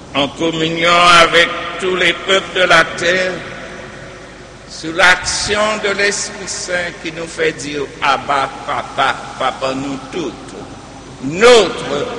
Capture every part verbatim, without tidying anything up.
en communion avec tous les peuples de la terre, sous l'action de l'Esprit Saint qui nous fait dire « Abba, Papa, Papa, nous toutes, notre Père ».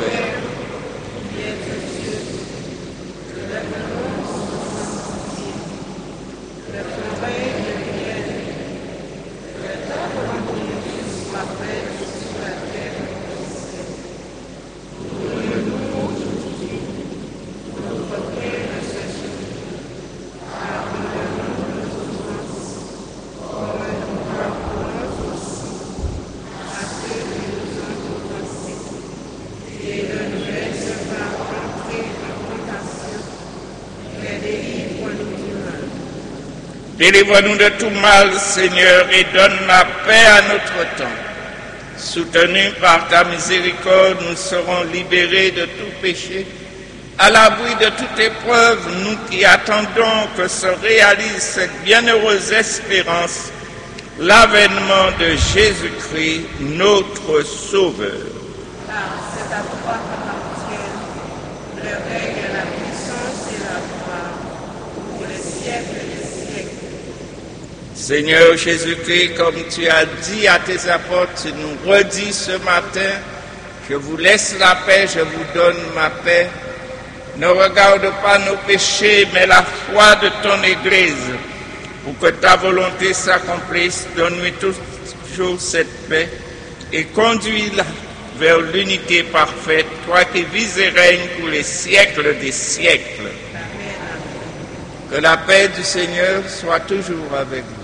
Délivre-nous de tout mal, Seigneur, et donne la paix à notre temps. Soutenus par ta miséricorde, nous serons libérés de tout péché. À l'abri de toute épreuve, nous qui attendons que se réalise cette bienheureuse espérance, l'avènement de Jésus-Christ, notre Sauveur. Car c'est à toi qu'appartiennent le règne, la puissance et la gloire pour les siècles des siècles. Seigneur Jésus-Christ, comme tu as dit à tes apôtres, tu nous redis ce matin, je vous laisse la paix, je vous donne ma paix. Ne regarde pas nos péchés, mais la foi de ton Église. Pour que ta volonté s'accomplisse, donne-lui toujours cette paix et conduis-la vers l'unité parfaite, toi qui vis et règnes pour les siècles des siècles. Que la paix du Seigneur soit toujours avec vous.